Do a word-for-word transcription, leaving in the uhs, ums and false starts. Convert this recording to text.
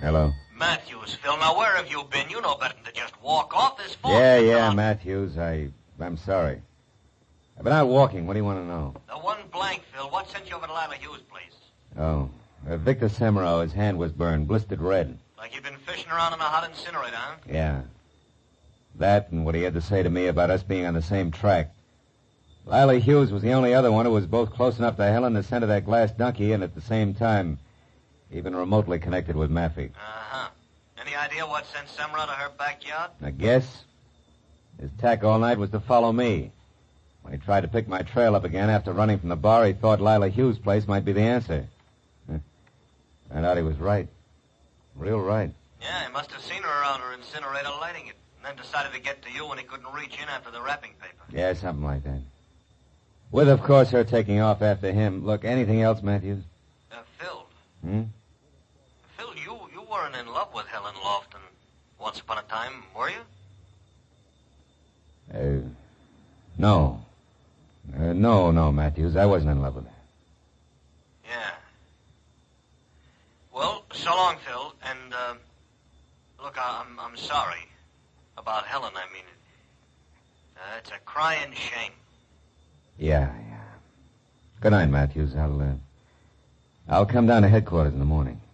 Hello. Matthews, Phil, now where have you been? You know better than to just walk off this phone. Yeah, yeah, Matthews. I, I'm sorry. I've been out walking. What do you want to know? The one blank, Phil. What sent you over to Lila Hughes' place? Oh, uh, Victor Semero, his hand was burned, blistered red. Like you'd been fishing around in a hot incinerator, huh? Yeah. That and what he had to say to me about us being on the same track. Lila Hughes was the only other one who was both close enough to Helen to send her that glass donkey and at the same time even remotely connected with Maffey. Uh-huh. Any idea what sent Semero to her backyard? I guess his tack all night was to follow me. When he tried to pick my trail up again after running from the bar, he thought Lila Hughes' place might be the answer. Turned out he was right. Real right. Yeah, he must have seen her around her incinerator lighting it, and then decided to get to you when he couldn't reach in after the wrapping paper. Yeah, something like that. With, of course, her taking off after him. Look, anything else, Matthews? Uh, Phil. Hmm? Phil, you, you weren't in love with Helen Lofton once upon a time, were you? Uh, no. Uh, no, no, Matthews. I wasn't in love with her. Yeah. Well, so long, Phil. And, uh, look, I, I'm I'm sorry about Helen. I mean, uh, it's a crying shame. Yeah, yeah. Good night, Matthews. I'll, uh, I'll come down to headquarters in the morning.